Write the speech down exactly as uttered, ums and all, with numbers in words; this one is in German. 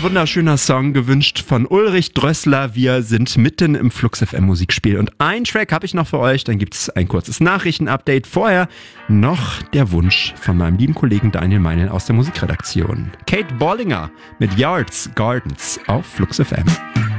wunderschöner Song, gewünscht von Ulrich Drössler. Wir sind mitten im Flux F M Musikspiel und ein Track habe ich noch für euch. Dann gibt es ein kurzes Nachrichtenupdate. Vorher noch der Wunsch von meinem lieben Kollegen Daniel Meinl aus der Musikredaktion. Kate Bollinger mit Yards Gardens auf Flux F M.